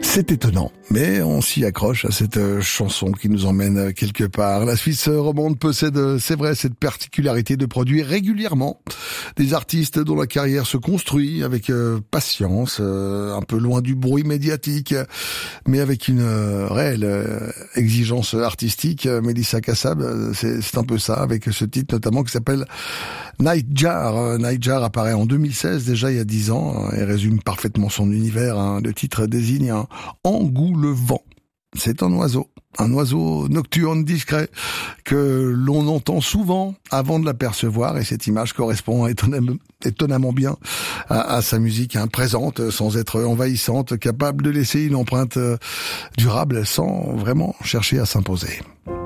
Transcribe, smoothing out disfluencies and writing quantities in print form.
C'est étonnant, mais on s'y accroche à cette chanson qui nous emmène quelque part. La Suisse romande possède, c'est vrai, cette particularité de produire régulièrement des artistes dont la carrière se construit avec patience, un peu loin du bruit médiatique, mais avec une réelle exigence artistique. Mélissa Kassab, c'est un peu ça, avec ce titre notamment qui s'appelle Nightjar. Nightjar apparaît en 2016, déjà il y a 10 ans, et résume parfaitement son univers. Le titre désigne un engoulevent. C'est un oiseau nocturne discret que l'on entend souvent avant de l'apercevoir, et cette image correspond étonnamment bien à sa musique, présente sans être envahissante, capable de laisser une empreinte durable sans vraiment chercher à s'imposer.